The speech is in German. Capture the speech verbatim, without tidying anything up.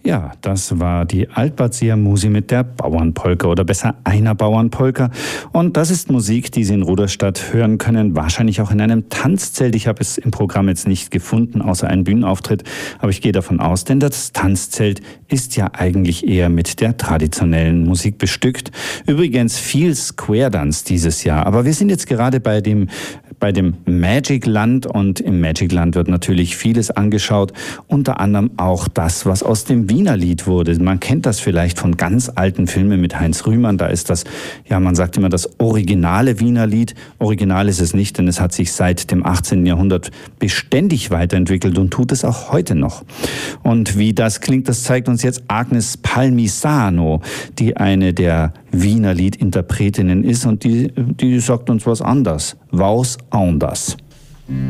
Ja, das war die Altbadzieher Musi mit der Bauernpolka oder besser einer Bauernpolka. Und das ist Musik, die Sie in Rudolstadt hören können, wahrscheinlich auch in einem Tanzzelt. Ich habe es im Programm jetzt nicht gefunden, außer einen Bühnenauftritt, aber ich gehe davon aus, denn das Tanzzelt ist ja eigentlich eher mit der traditionellen Musik bestückt. Übrigens viel Square Dance dieses Jahr, aber wir sind jetzt gerade bei dem bei dem Magic Land und im Magic Land wird natürlich vieles angeschaut, unter anderem auch das, was aus dem Wiener Lied wurde. Man kennt das vielleicht von ganz alten Filmen mit Heinz Rühmann, da ist das, ja man sagt immer das originale Wiener Lied. Original ist es nicht, denn es hat sich seit dem achtzehnten Jahrhundert beständig weiterentwickelt und tut es auch heute noch. Und wie das klingt, das zeigt uns jetzt Agnes Palmisano, die eine der Wiener Liedinterpretinnen ist und die, die sagt uns was anderes. Was anders.